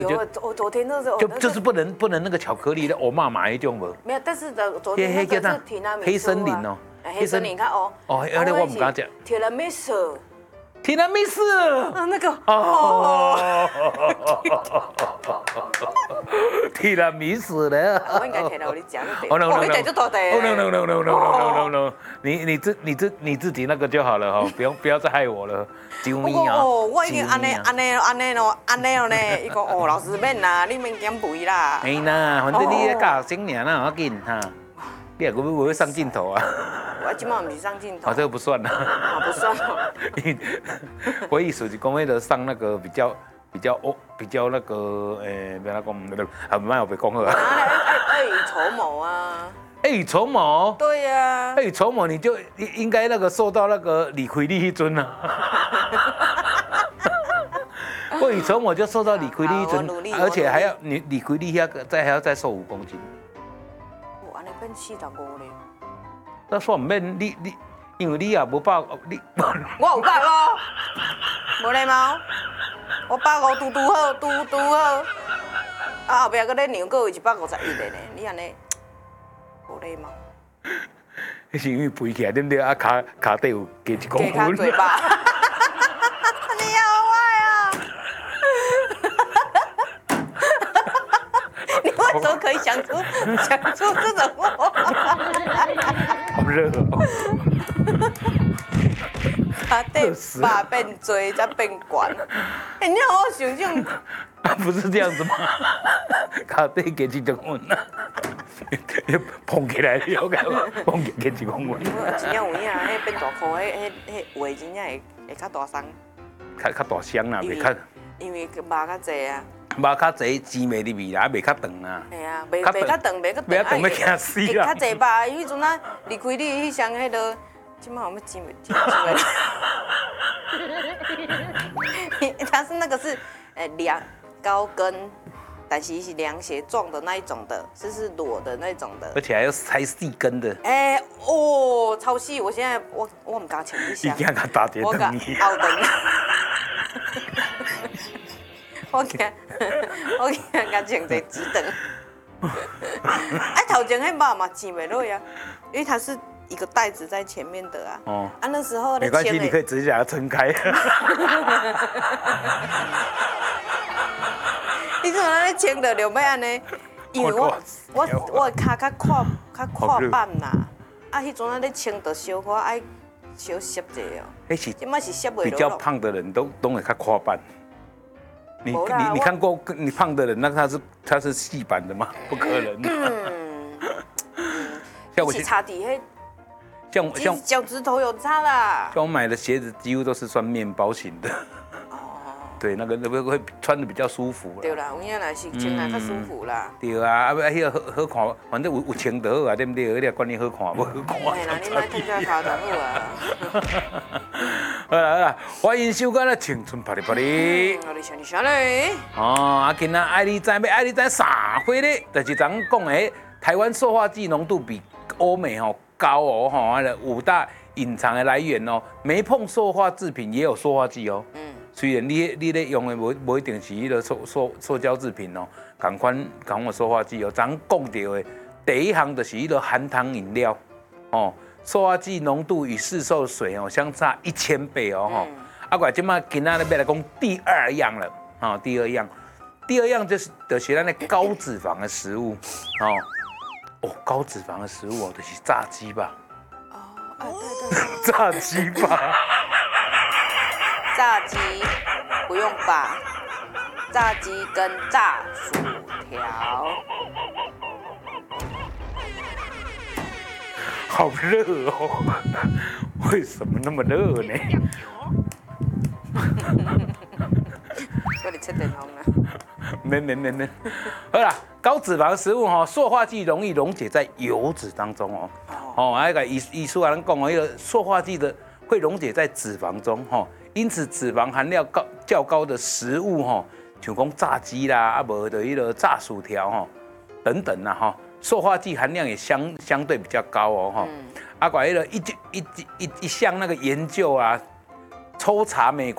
有，我昨天那时候就是不能那个巧克力的欧妈妈那种无。 没有，但是昨天那个是提拉米苏啊。 黑森林哦。 黑森林，你看哦。 哦，那我唔敢讲。 提拉米苏。 提拉米苏。 啊，那个。 哦。提拉米苏的。 我应该提来我你讲就对。哦，你得就多的。 哦 no， 你自己那个就好了哈，不要再害我了。救命啊！ 哦，我已经安尼了呢。伊讲哦，老师免啦，你免减肥啦。 哎啦，反正你咧教学生尔啦，要紧哈。你也不会上镜头啊？ 我今晚不是上镜头。 啊，这个不算啦。 啊，不算哦。 我意思是讲，为了上那个比较那个不要讲啊，唔好别讲了。 未雨绸缪啊。 未雨绸缪。 对呀。 未雨绸缪，你就应该那个受到那个李逵利一尊啊。未雨绸缪就受到李逵利一尊，而且还要你李逵利还要再瘦5公斤。 我安尼变45咧。 那说唔免你，因为你也无饱，你我有饱咯，无礼貌。我150嘟好，啊后壁搁咧娘搁有151个呢，你安尼无礼貌。 那是因为肥起来，对不对？啊，脚底有加1公分。 加嘴巴。你好坏啊！你为什么可以讲出这种话？ 好热哦！ 脚底把变追再变管，哎，你好好想象。 不是这样子吗？脚底加1公分啊！捧起来了解吗？捧起加1公分。 真正有影，迄变大箍，迄话真正会较大声。 较大声啦，袂较。 因为肉较济啊。 肉较济，钱袂入味啦，袂较长啊。 系啊，袂较长，袂较长， 要惊死啦。 较济肉，因为迄阵啊，离开你迄双迄个，即摆有要钱袂？它是那个是凉高跟，但是是凉鞋状的那一种的，是裸的那种的， 而且还要拆细跟的。 哦，超细！我现在我唔敢穿一双。 你惊甲打电我敢后灯。我惊甲穿一个直灯。头前迄肉嘛挤袂落呀，因为它是一个袋子在前面的啊。哦。啊，那时候没关系，你可以直接把它撑开。 你怎么咧穿得了要安尼？因为我脚较跨板啦，啊，迄阵啊咧穿得小可爱小湿者哦。 迄是。 即摆是湿袂落。 比较胖的人都会较跨板。你看过你胖的人，那他是细版的吗？不可能。 像我擦底黑。像脚趾头有擦啦。 像我买的鞋子几乎都是算面包型的。对，那个会穿的比较舒服啦。 对啦，有影来是穿来较舒服啦。 对啊，迄个好看，反正有穿就好啊，对不对？你也管你好看不好看。 嘿啦，你莫添加卡就好啊。 好啦，欢迎收看《青春啪哩啪哩》。 我哋想你想你。 啊，今仔爱你知啥货咧？就是咱讲的台湾塑化剂浓度比欧美高哦，5大隐藏的来源哦。没碰塑化制品也有塑化剂哦。虽然你咧用的无一定是迄个塑胶制品哦，同款塑化剂哦。咱讲到的第一项就是迄个含糖饮料哦，塑化剂浓度与市售水哦相差1000倍哦。啊，我今仔今仔要来讲第二样了哦，第二样就是咱的高脂肪的食物哦，高脂肪的食物哦，就是炸鸡吧。对。炸鸡吧。 炸鸡不用吧？炸鸡跟炸薯条。 好热哦！为什么那么热呢？ 我哋出电风啦。 没。好啦，高脂肪食物塑化剂容易溶解在油脂当中哦。那个医书啊，咱讲迄个塑化剂的会溶解在脂肪中因此脂肪含量较高的食物像讲炸鸡啦，无的迄个炸薯条等等啦塑化剂含量也相对比较高哦迄个一项那个研究啊，抽查美国